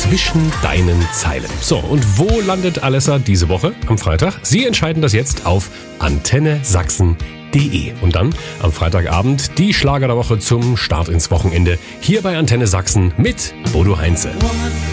zwischen deinen Zeilen. So, und wo landet Alessa diese Woche am Freitag? Sie entscheiden das jetzt auf antennesachsen.de. Und dann am Freitagabend die Schlager der Woche zum Start ins Wochenende hier bei Antenne Sachsen mit Bodo Heinze.